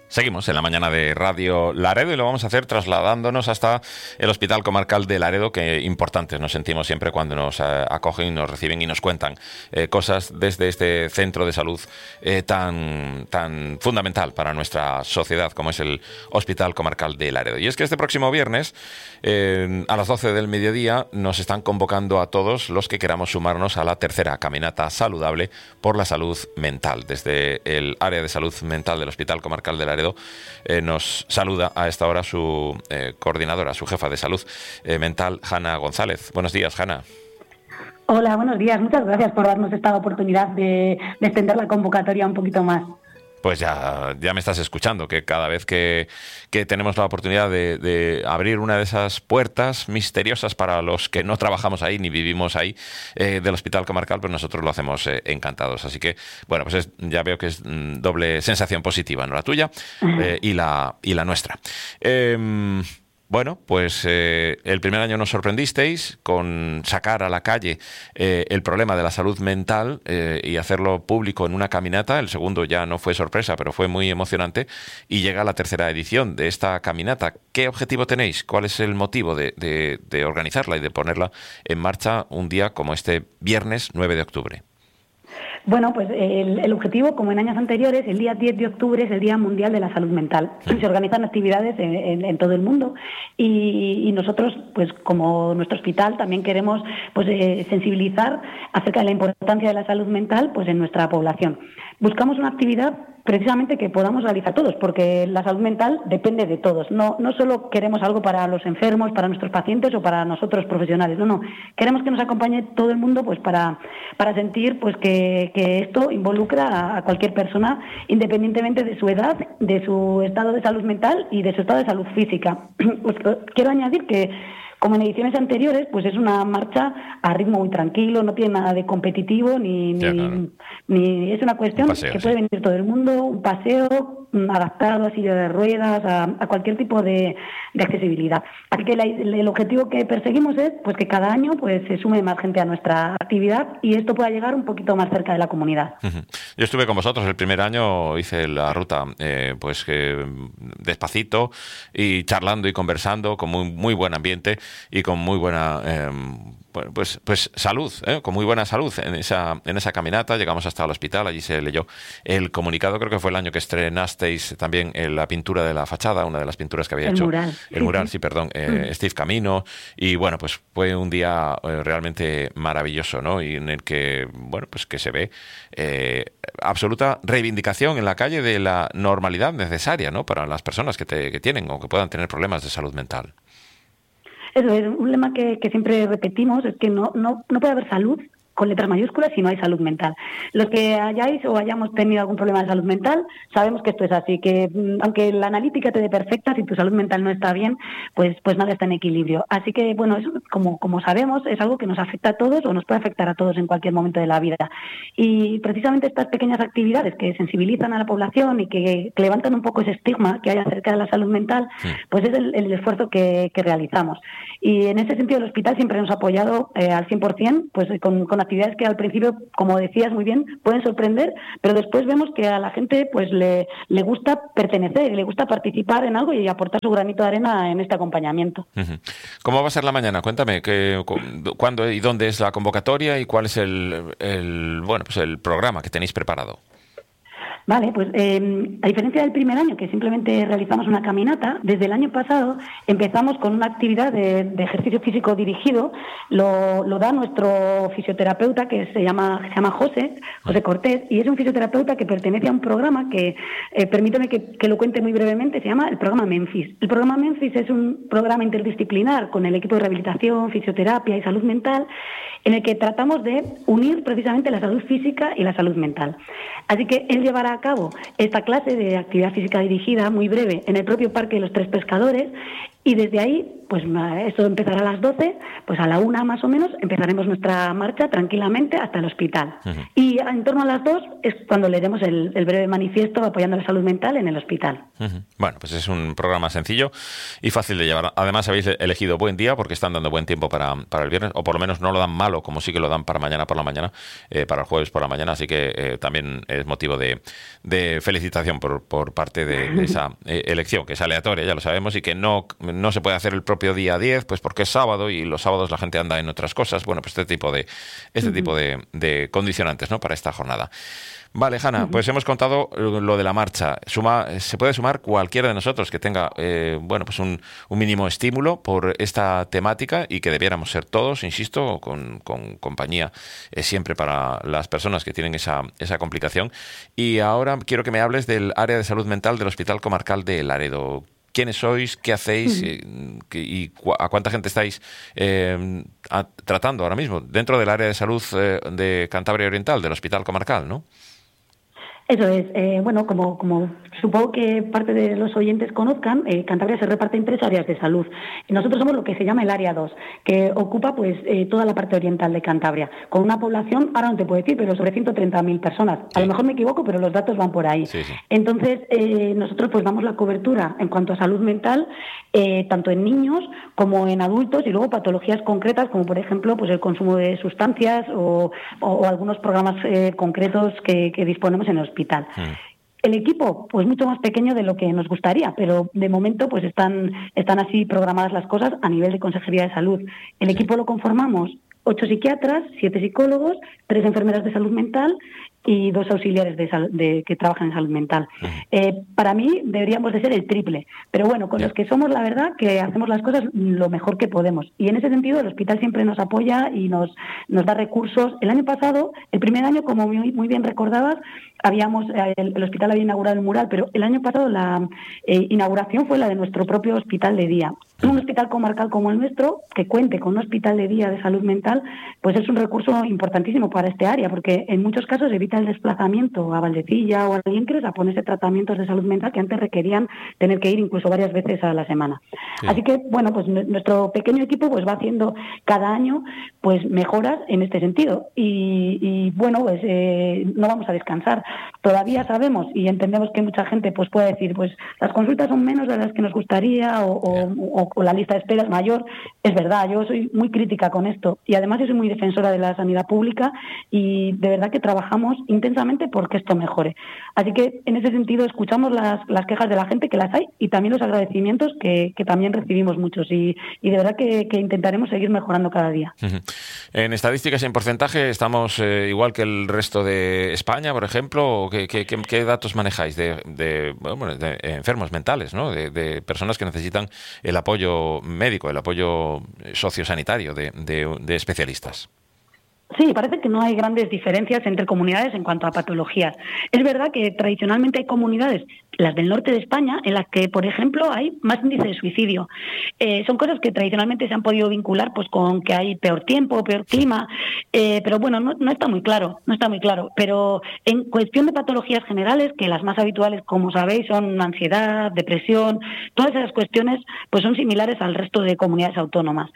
Seguimos en la mañana de Radio Laredo y lo vamos a hacer trasladándonos hasta el Hospital Comarcal de Laredo, que importantes nos sentimos siempre cuando nos acogen, nos reciben y nos cuentan cosas desde este centro de salud tan fundamental para nuestra sociedad como es el Hospital Comarcal de Laredo. Y es que este próximo viernes, a las 12 del mediodía, nos están convocando a todos los que queramos sumarnos a la tercera caminata saludable por la salud mental. Desde el área de salud mental del Hospital Comarcal de Laredo nos saluda a esta hora su coordinadora, su jefa de salud mental, Hanna González. Buenos días, Hanna. Hola, buenos días. Muchas gracias por darnos esta oportunidad de extender la convocatoria un poquito más. Pues ya me estás escuchando, que cada vez que tenemos la oportunidad de abrir una de esas puertas misteriosas para los que no trabajamos ahí ni vivimos ahí del Hospital Comarcal, pues nosotros lo hacemos encantados. Así que, bueno, pues ya veo que es doble sensación positiva, ¿no? La tuya y la nuestra. Bueno, pues el primer año nos sorprendisteis con sacar a la calle el problema de la salud mental y hacerlo público en una caminata. El segundo ya no fue sorpresa, pero fue muy emocionante. Y llega la tercera edición de esta caminata. ¿Qué objetivo tenéis? ¿Cuál es el motivo de organizarla y de ponerla en marcha un día como este viernes 9 de octubre? Bueno, pues el objetivo, como en años anteriores, el día 10 de octubre es el Día Mundial de la Salud Mental. Se organizan actividades en todo el mundo y nosotros, pues como nuestro hospital, también queremos pues sensibilizar acerca de la importancia de la salud mental pues en nuestra población. Buscamos una actividad precisamente que podamos realizar todos, porque la salud mental depende de todos. No solo queremos algo para los enfermos, para nuestros pacientes o para nosotros profesionales, no. Queremos que nos acompañe todo el mundo pues para sentir pues que esto involucra a cualquier persona, independientemente de su edad, de su estado de salud mental y de su estado de salud física. Pues, quiero añadir que, como en ediciones anteriores, pues es una marcha a ritmo muy tranquilo, no tiene nada de competitivo, ni es una cuestión paseo, que puede venir todo el mundo, un paseo adaptado a silla de ruedas, a cualquier tipo de accesibilidad. Así que el objetivo que perseguimos es pues que cada año pues se sume más gente a nuestra actividad y esto pueda llegar un poquito más cerca de la comunidad. Yo estuve con vosotros el primer año, hice la ruta despacito y charlando y conversando con muy buen ambiente y con muy buena pues salud, con muy buena salud en esa caminata. Llegamos hasta el hospital, allí se leyó el comunicado. Creo que fue el año que estrenasteis también la pintura de la fachada, una de las pinturas que había hecho. El mural, Steve Camino. Y bueno, pues fue un día realmente maravilloso, ¿no? Y en el que, bueno, pues que se ve absoluta reivindicación en la calle de la normalidad necesaria, ¿no? Para las personas que tienen o que puedan tener problemas de salud mental. Eso es un lema que siempre repetimos, es que no puede haber salud con letras mayúsculas si no hay salud mental. Los que hayáis o hayamos tenido algún problema de salud mental, sabemos que esto es así, que aunque la analítica te dé perfecta, si tu salud mental no está bien, pues nada está en equilibrio. Así que, bueno, eso, como sabemos, es algo que nos afecta a todos o nos puede afectar a todos en cualquier momento de la vida. Y precisamente estas pequeñas actividades que sensibilizan a la población y que levantan un poco ese estigma que hay acerca de la salud mental, pues es el esfuerzo que realizamos. Y en ese sentido el hospital siempre nos ha apoyado al 100%, pues con actividades que al principio, como decías muy bien, pueden sorprender, pero después vemos que a la gente pues le gusta pertenecer, le gusta participar en algo y aportar su granito de arena en este acompañamiento. ¿Cómo va a ser la mañana? Cuéntame, ¿cuándo y dónde es la convocatoria y cuál es el programa que tenéis preparado? Vale, pues a diferencia del primer año, que simplemente realizamos una caminata, desde el año pasado empezamos con una actividad de ejercicio físico dirigido. Lo da nuestro fisioterapeuta, que se llama José Cortés, y es un fisioterapeuta que pertenece a un programa que, permíteme que lo cuente muy brevemente, se llama el programa Memphis. El programa Memphis es un programa interdisciplinar con el equipo de rehabilitación, fisioterapia y salud mental, en el que tratamos de unir precisamente la salud física y la salud mental. Así que él llevará a cabo esta clase de actividad física dirigida muy breve en el propio Parque de los Tres Pescadores y desde ahí pues esto empezará a las 12, pues a la 1 más o menos empezaremos nuestra marcha tranquilamente hasta el hospital. Y en torno a las 2 es cuando leeremos el breve manifiesto apoyando la salud mental en el hospital. Bueno, pues es un programa sencillo y fácil de llevar. Además, habéis elegido buen día porque están dando buen tiempo para el viernes, o por lo menos no lo dan malo, como sí que lo dan para mañana por la mañana, para el jueves por la mañana, así que también es motivo de felicitación por parte de esa elección, que es aleatoria, ya lo sabemos, y que no se puede hacer el propio día 10, pues porque es sábado y los sábados la gente anda en otras cosas. Bueno, pues este tipo de condicionantes, ¿no?, para esta jornada. Vale, Hanna, pues hemos contado lo de la marcha. Se puede sumar cualquiera de nosotros que tenga pues un mínimo estímulo por esta temática, y que debiéramos ser todos, insisto, con compañía siempre para las personas que tienen esa complicación. Y ahora quiero que me hables del área de salud mental del Hospital Comarcal de Laredo. ¿Quiénes sois? ¿Qué hacéis? ¿Y a cuánta gente estáis tratando ahora mismo dentro del área de salud de Cantabria Oriental, del Hospital Comarcal, ¿no? Eso es. Bueno, como supongo que parte de los oyentes conozcan, Cantabria se reparte en 3 áreas de salud. Y nosotros somos lo que se llama el área 2, que ocupa pues toda la parte oriental de Cantabria, con una población, ahora no te puedo decir, pero sobre 130.000 personas. Sí. A lo mejor me equivoco, pero los datos van por ahí. Sí. Entonces, nosotros pues damos la cobertura en cuanto a salud mental, tanto en niños como en adultos, y luego patologías concretas, como por ejemplo pues el consumo de sustancias o algunos programas concretos que disponemos en el hospital. El equipo, pues mucho más pequeño de lo que nos gustaría, pero de momento pues están así programadas las cosas a nivel de Consejería de Salud. El equipo lo conformamos 8 psiquiatras, 7 psicólogos, 3 enfermeras de salud mental y 2 auxiliares que trabajan en salud mental. Para mí deberíamos de ser el triple, pero bueno, con los que somos, la verdad que hacemos las cosas lo mejor que podemos, y en ese sentido el hospital siempre nos apoya y nos da recursos. El año pasado, el primer año, como muy bien recordabas, el hospital había inaugurado el mural, pero el año pasado la inauguración fue la de nuestro propio hospital de día. Un hospital comarcal como el nuestro, que cuente con un hospital de día de salud mental, pues es un recurso importantísimo para este área, porque en muchos casos evita el desplazamiento a Valdecilla o a Liencres a ponerse tratamientos de salud mental que antes requerían tener que ir incluso varias veces a la semana. Sí. Así que, bueno, pues nuestro pequeño equipo pues va haciendo cada año pues mejoras en este sentido, y bueno, pues no vamos a descansar. Todavía sabemos y entendemos que mucha gente pues puede decir, pues las consultas son menos de las que nos gustaría, o la lista de espera es mayor. Es verdad, yo soy muy crítica con esto, y además yo soy muy defensora de la sanidad pública, y de verdad que trabajamos intensamente porque esto mejore. Así que en ese sentido escuchamos las quejas de la gente, que las hay, y también los agradecimientos que también recibimos muchos, y de verdad que intentaremos seguir mejorando cada día. En estadísticas y en porcentaje estamos igual que el resto de España, por ejemplo. ¿Qué datos manejáis de enfermos mentales, ¿no? De personas que necesitan el apoyo médico, el apoyo sociosanitario de especialistas? Sí, parece que no hay grandes diferencias entre comunidades en cuanto a patologías. Es verdad que tradicionalmente hay comunidades, las del norte de España, en las que, por ejemplo, hay más índice de suicidio. Son cosas que tradicionalmente se han podido vincular pues con que hay peor tiempo, peor clima, pero bueno, no está muy claro, Pero en cuestión de patologías generales, que las más habituales, como sabéis, son ansiedad, depresión, todas esas cuestiones pues son similares al resto de comunidades autónomas.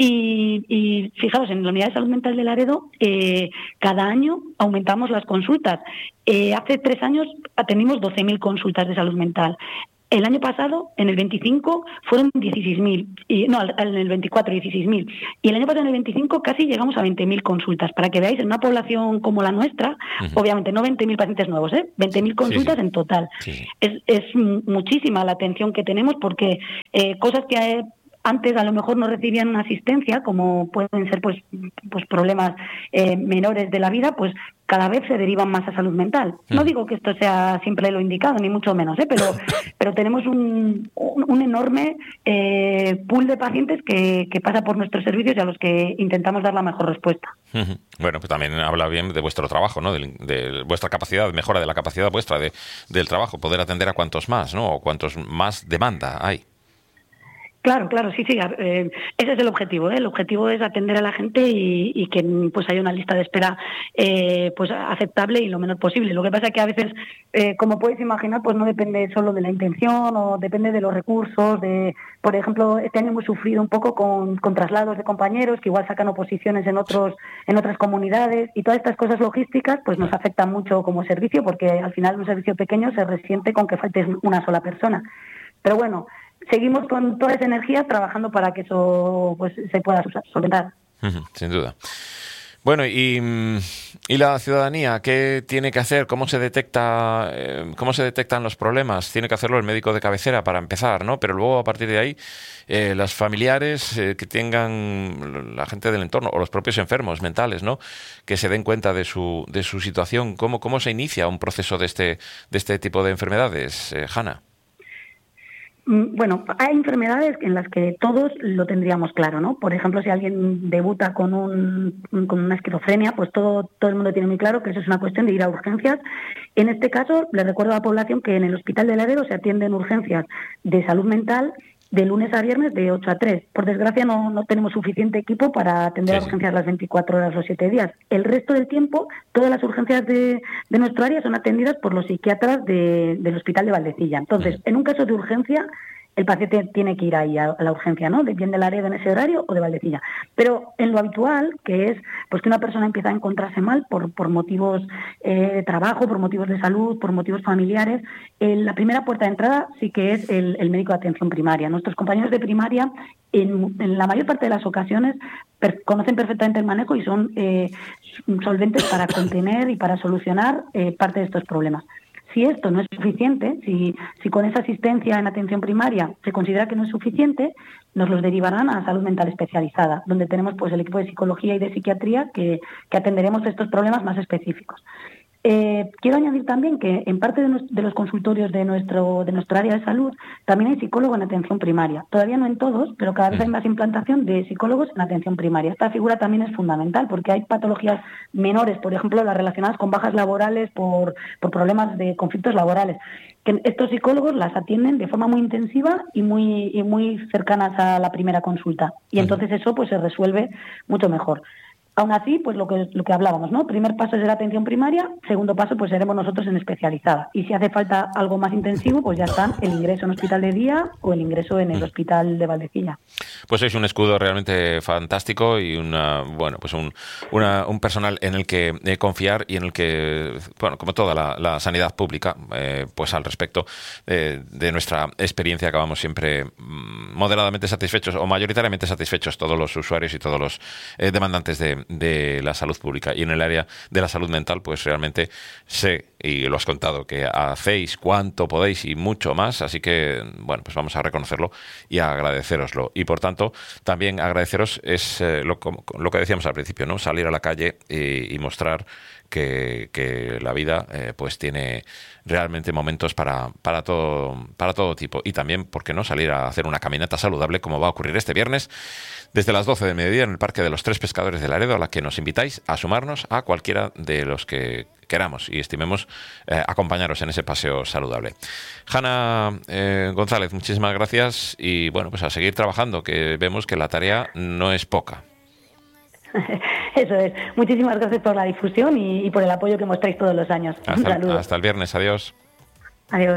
Y fijaos, en la Unidad de Salud Mental de Laredo, cada año aumentamos las consultas. Hace 3 años atendimos 12.000 consultas de salud mental. El año pasado, en el 25, fueron 16.000. En el 24, 16.000. Y el año pasado, en el 25, casi llegamos a 20.000 consultas. Para que veáis, en una población como la nuestra, obviamente no 20.000 pacientes nuevos, 20.000 consultas en total. Sí. Es muchísima la atención que tenemos, porque cosas que antes a lo mejor no recibían una asistencia, como pueden ser pues problemas menores de la vida, pues cada vez se derivan más a salud mental. No digo que esto sea siempre lo indicado, ni mucho menos, pero tenemos un enorme pool de pacientes que pasa por nuestros servicios y a los que intentamos dar la mejor respuesta. Bueno, pues también habla bien de vuestro trabajo, ¿no? De vuestra capacidad, mejora de la capacidad vuestra del trabajo, poder atender a cuantos más, ¿no? O cuantos más demanda hay. Claro, claro, sí, sí. Ese es el objetivo, ¿eh? El objetivo es atender a la gente y que pues haya una lista de espera pues aceptable y lo menor posible. Lo que pasa es que a veces, como puedes imaginar, pues no depende solo de la intención o depende de los recursos. Por ejemplo, este año hemos sufrido un poco con traslados de compañeros que igual sacan oposiciones en otras comunidades, y todas estas cosas logísticas pues nos afectan mucho como servicio, porque al final un servicio pequeño se resiente con que falte una sola persona. Pero bueno, seguimos con toda esa energía trabajando para que eso pues se pueda solventar. Sin duda. Bueno, y la ciudadanía, ¿qué tiene que hacer? ¿Cómo se detectan los problemas? Tiene que hacerlo el médico de cabecera para empezar, ¿no? Pero luego, a partir de ahí, los familiares que tengan, la gente del entorno o los propios enfermos mentales, ¿no? Que se den cuenta de su situación. ¿Cómo se inicia un proceso de este tipo de enfermedades, Hanna? Bueno, hay enfermedades en las que todos lo tendríamos claro, ¿no? Por ejemplo, si alguien debuta con una esquizofrenia, pues todo el mundo tiene muy claro que eso es una cuestión de ir a urgencias. En este caso, le recuerdo a la población que en el Hospital de Laredo se atienden urgencias de salud mental de lunes a viernes de 8 a 3. Por desgracia no tenemos suficiente equipo para atender las urgencias las 24 horas los 7 días. El resto del tiempo, todas las urgencias de nuestro área son atendidas por los psiquiatras del Hospital de Valdecilla. Entonces, en un caso de urgencia, el paciente tiene que ir ahí a la urgencia, ¿no? Bien de Laredo en ese horario o de Valdecilla. Pero en lo habitual, que es pues que una persona empieza a encontrarse mal por motivos de trabajo, por motivos de salud, por motivos familiares, la primera puerta de entrada sí que es el médico de atención primaria. Nuestros compañeros de primaria, en la mayor parte de las ocasiones, conocen perfectamente el manejo y son solventes para contener y para solucionar parte de estos problemas. Si esto no es suficiente, si con esa asistencia en atención primaria se considera que no es suficiente, nos los derivarán a salud mental especializada, donde tenemos pues el equipo de psicología y de psiquiatría que atenderemos estos problemas más específicos. Quiero añadir también que en parte de los consultorios de nuestro área de salud también hay psicólogo en atención primaria. Todavía no en todos, pero cada vez hay más implantación de psicólogos en atención primaria. Esta figura también es fundamental porque hay patologías menores, por ejemplo, las relacionadas con bajas laborales por problemas de conflictos laborales, que estos psicólogos las atienden de forma muy intensiva y muy cercanas a la primera consulta. Y entonces eso pues se resuelve mucho mejor. Aún así, pues lo que hablábamos, ¿no? Primer paso es la atención primaria, segundo paso pues seremos nosotros en especializada. Y si hace falta algo más intensivo, pues ya está el ingreso en hospital de día o el ingreso en el hospital de Valdecilla. Pues sois un escudo realmente fantástico y un personal en el que confiar y en el que, bueno, como toda la sanidad pública, pues al respecto de nuestra experiencia acabamos siempre moderadamente satisfechos o mayoritariamente satisfechos todos los usuarios y todos los demandantes de la salud pública. Y en el área de la salud mental, pues realmente sé, y lo has contado, que hacéis cuanto podéis y mucho más, así que, bueno, pues vamos a reconocerlo y a agradecéroslo. Y por tanto, también agradeceros es lo que decíamos al principio, ¿no? Salir a la calle y mostrar que la vida pues tiene realmente momentos para todo tipo. Y también, ¿por qué no?, salir a hacer una caminata saludable, como va a ocurrir este viernes desde las 12 del mediodía en el Parque de los Tres Pescadores de Laredo, a la que nos invitáis a sumarnos a cualquiera de los que queramos y estimemos acompañaros en ese paseo saludable. Hanna González, muchísimas gracias y bueno, pues a seguir trabajando, que vemos que la tarea no es poca. Eso es. Muchísimas gracias por la difusión y por el apoyo que mostráis todos los años. Un saludo. Hasta el viernes. Adiós. Adiós.